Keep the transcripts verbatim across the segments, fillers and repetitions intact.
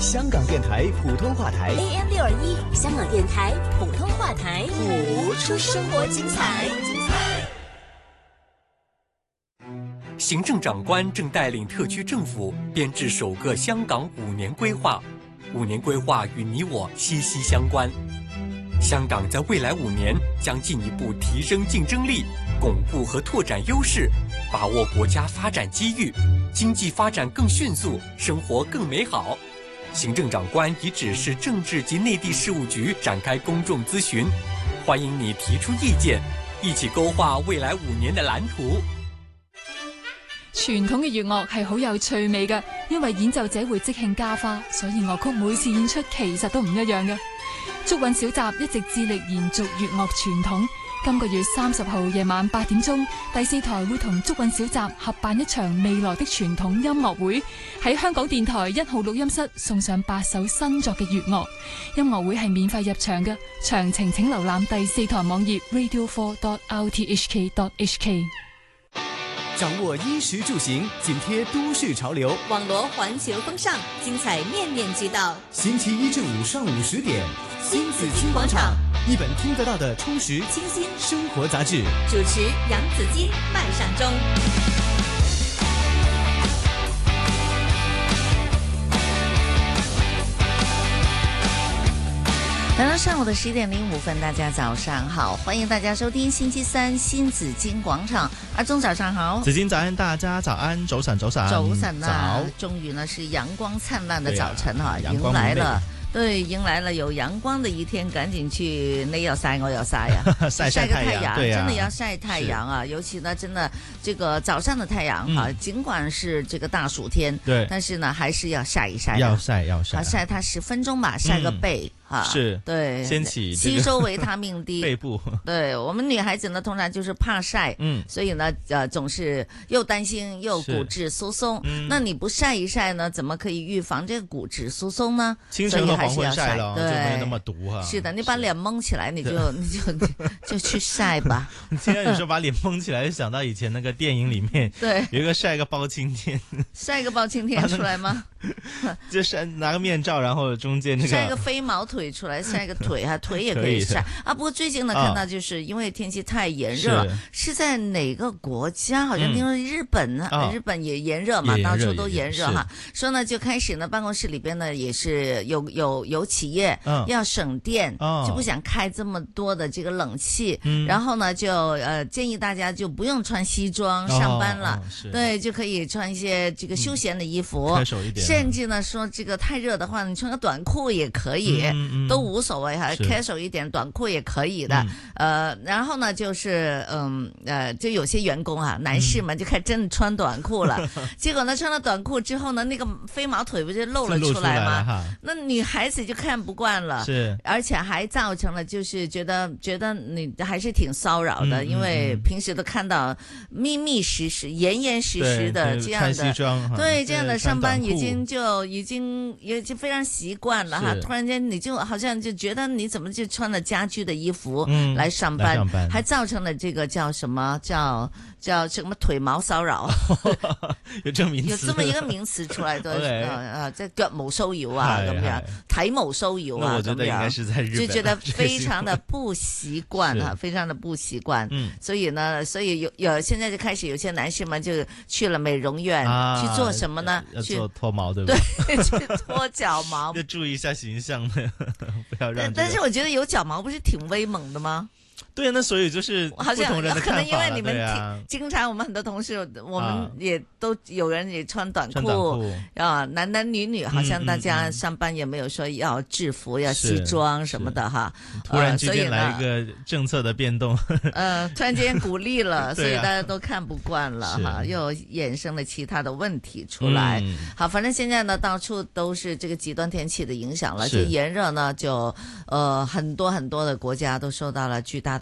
香港電台普通話台 A M 六二一，香港電台普通話台， 播出生活精彩。 行政長官正帶領特區政府編制首個香港五年規劃，五年規劃與你我息息相關。香港在未來五年將進一步提升競爭力，鞏固和拓展優勢，把握國家發展機遇，經濟發展更迅速，生活更美好。行政長官已指示政治及內地事務局展開公眾諮詢，歡迎你提出意見，一起勾畫未來五年的藍圖。 傳統嘅粵樂係好有趣味嘅，因為演奏者會即興加花，所以樂曲每次演出其實都唔一樣嘅。竹韻小集一直致力延續粵樂傳統，今個月三十號夜晚八點鐘，第四台會同竹韻小集合辦一場未來的傳統音樂會，喺香港電台一號錄音室送上八首新作嘅粵樂。音樂會係免費入場嘅，詳情請瀏覽第四台網頁 radio four dot r t h k dot h k。 掌握衣食住行，緊貼都市潮流， 網羅環球風尚，精彩面面俱到。 星期一至五上午十點， 新紫荊廣場， 一本聽得到的充實清新生活雜誌。 主持楊子矜、麥尚中。 来到上午的十一點零五分，大家早上好，歡迎大家收聽星期三新紫荊廣場。阿鍾早上好， 紫荊早安，大家早安，早晨早晨早晨啊， 早， 終於呢是陽光燦爛的早晨哈， 啊、 迎來了。對，迎來了有陽光的一天，趕緊去，你要曬我要曬呀， 曬曬個太陽， 對啊、 真的要曬太陽啊！尤其呢，真的這個早上的太陽哈、嗯，盡管是這個大暑天， 對， 但是呢，還是要曬一曬， 要曬要曬， 好曬它十分鐘吧，曬個背。嗯啊， 是， 對， 掀起吸收維他命 D 背部。 對，我們女孩子呢，通常就是怕曬，嗯，所以呢，呃，總是又擔心又骨質疏鬆。嗯，那你不曬一曬呢，怎麼可以預防這個骨質疏鬆呢？ 清晨和黃昏曬了， 對， 就沒有那麼毒哈。 是的，你把臉蒙起來，你就你就就去曬吧。 現在有時候把臉蒙起來，就想到以前那個電影裏面， 對， 有一個曬個包青天， 曬個包青天出來嗎？ 就曬拿個面罩，然後中間那個曬個飛毛腿出來，曬個腿哈，腿也可以曬啊。不過最近呢，看到就是因為天氣太炎熱，是在哪個國家？好像聽說日本，日本也炎熱嘛，到處都炎熱哈。說呢就開始呢，辦公室裏邊呢也是有有有企業要省電，就不想開這麼多的這個冷氣，然後呢就呃建議大家就不用穿西裝上班了，對，就可以穿一些這個休閒的衣服，甚至呢說這個太熱的話，你穿個短褲也可以，都無所謂哈 ，casual 一點短褲也可以的。呃，然後呢就是嗯呃就有些員工啊，男士們就開始真的穿短褲了，結果呢穿了短褲之後呢，那個飛毛腿不就露了出來嗎？那女孩子就看不慣了，是，而且還造成了就是覺得覺得你還是挺騷擾的，因為平時都看到密密實實、嚴嚴實實的這樣的，對這樣的上班已經就已經已經非常習慣了哈，突然間你就好像就覺得你怎麼就穿了家居的衣服來上班，嗯、班還造成了這個叫什麼叫叫什麼腿毛騷擾， 有這名詞， 有這麼一個名詞出來的，啊即係腳毛騷擾啊咁樣，體毛騷擾啊咁樣，就覺得非常的不習慣啊，非常的不習慣，嗯，所以呢，所以有有現在就開始有些男士們就去了美容院、啊、去做什麼呢？ 要做脫毛對不對？ 對，去脫腳毛， 要注意一下形象的，不要讓、這個。 但是我覺得有腳毛不是挺威猛的嗎？ 對，那所以就是不同人的看法， 可能因為你們、 啊、 經常我們很多同事，我們也都有人也穿短褲啊，男男女女，好像大家上班也沒有說要制服、嗯、要西裝什麼的哈。 突然之間來一個政策的變動， 呃，突然間鼓勵了，所以大家都看不慣了哈，又衍生了其他的問題出來。嗯、好，反正現在呢，到處都是這個極端天氣的影響了，就炎熱呢，就呃很多很多的國家都受到了巨大的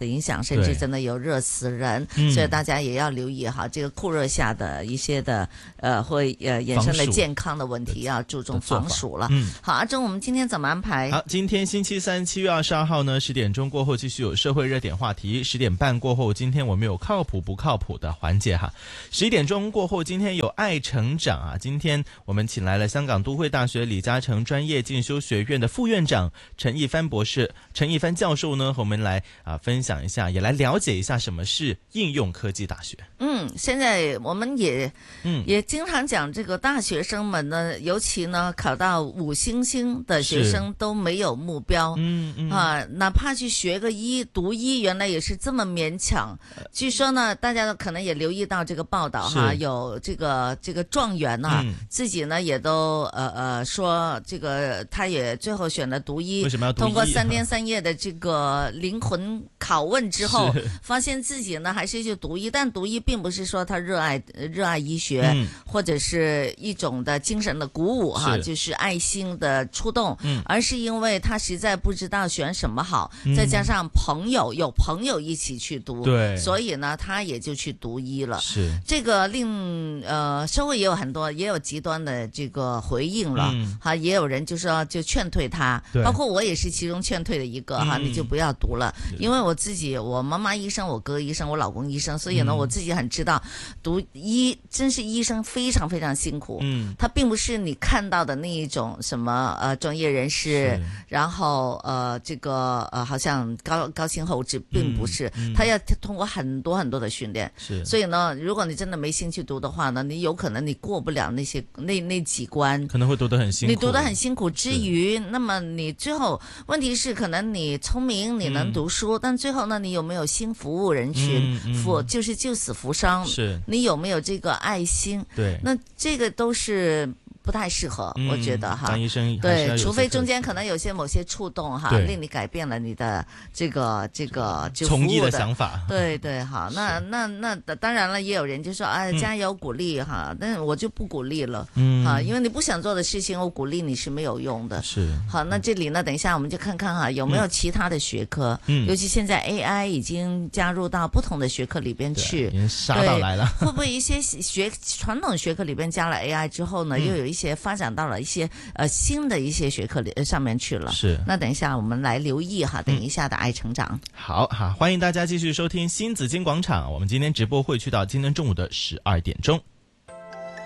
影響，甚至真的有熱死人，所以大家也要留意哈，這個酷熱下的一些的呃會呃衍生的健康的問題，要注重防暑了。嗯，好，阿忠，我們今天怎麼安排？ 好，今天星期三七月二十二號呢，十點鐘過後繼續有社會熱點話題，十點半過後，今天我們有靠譜不靠譜的環節哈。十一點鐘過後，今天有愛成長啊，今天我們請來了香港都會大學李嘉誠專業進修學院的副院長陳一帆博士、陳一帆教授呢，和我們來啊分享一下，也來了解一下什麼是應用科技大學。 嗯，現在我們也嗯也經常講這個大學生們呢，尤其呢考到五星星的學生都沒有目標，嗯嗯啊，哪怕去學個醫讀醫，原來也是這麼勉強。據說呢，大家可能也留意到這個報道哈，有這個這個狀元啊，嗯、自己呢也都呃呃說這個他也最後選了讀醫， 為什麼要讀醫？ 通過三天三夜的這個靈魂拷問之後，發現自己呢還是去讀醫，但讀醫並不是說他熱愛熱愛醫學、嗯，或者是一種的精神的鼓舞哈，是就是愛心的觸動、嗯，而是因為他實在不知道選什麼好，嗯、再加上朋友有朋友一起去讀，對，所以呢他也就去讀醫了。是這個令呃社會也有很多也有極端的這個回應了，哈、嗯，也有人就說就勸退他，包括我也是其中勸退的一個哈、嗯，你就不要讀了，因為我自己我媽媽醫生，我哥醫生，我老公醫生，所以呢、嗯、我自己很知道讀醫真是醫生非常非常辛苦，嗯，他並不是你看到的那一種什麼呃專業人士，然後呃這個呃好像高高薪厚職，並不是、嗯嗯，他要通過很多很多的訓練，是，所以呢，如果你真的沒興趣讀的話呢，你有可能你過不了那些那那幾關， 可能會讀得很辛苦， 你讀得很辛苦之餘，那麼你最後問題是可能你聰明，你能讀書，嗯、但最後呢，你有沒有心服務人群，嗯嗯、服就是救死扶傷，是，你有沒有這個愛心？對，那這個都是不太適合，嗯、我覺得哈。當醫生對，除非中間可能有些某些觸動哈，令你改變了你的這個這個就服務的從醫的想法。對對，好，那那那當然了，也有人就說哎，加油鼓勵哈、嗯，但是我就不鼓勵了，嗯，哈，因為你不想做的事情，我鼓勵你是沒有用的。是，好，那這裡呢，等一下我們就看看哈，有沒有其他的學科，嗯，尤其現在 A I 已經加入到不同的學科裡邊去，已經殺到來了。會不會一些學傳統學科裡邊加了 A I 之後呢，嗯、又有一些發展到了一些呃新的一些學科裡上面去了？是。那等一下我們來留意哈，等一下的愛成長。嗯、 好哈，歡迎大家繼續收聽新紫荊廣場。我們今天直播會去到今天中午的十二點鐘。